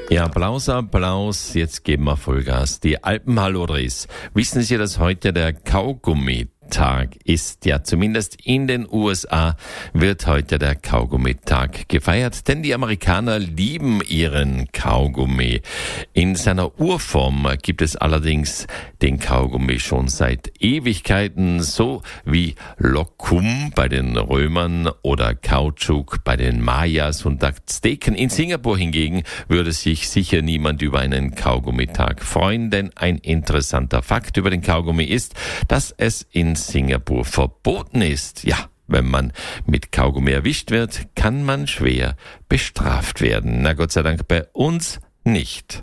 Ja, Applaus, Applaus. Jetzt geben wir Vollgas. Die Alpenhalodris. Wissen Sie, dass heute der Kaugummitag ist? Ja, zumindest in den USA wird heute der Kaugummitag gefeiert, denn die Amerikaner lieben ihren Kaugummi. In seiner Urform gibt es allerdings den Kaugummi schon seit Ewigkeiten, so wie Lokum bei den Römern oder Kautschuk bei den Mayas und Azteken. In Singapur hingegen würde sich sicher niemand über einen Kaugummitag freuen, denn ein interessanter Fakt über den Kaugummi ist, dass es in Singapur verboten ist. Ja, wenn man mit Kaugummi erwischt wird, kann man schwer bestraft werden. Na Gott sei Dank bei uns nicht.